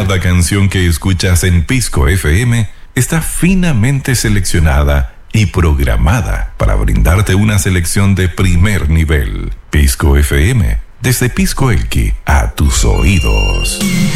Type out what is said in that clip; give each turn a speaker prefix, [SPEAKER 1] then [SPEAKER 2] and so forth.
[SPEAKER 1] Cada canción que escuchas en Pisco FM está finamente seleccionada y programada para brindarte una selección de primer nivel. Pisco FM, desde Pisco Elqui a tus oídos.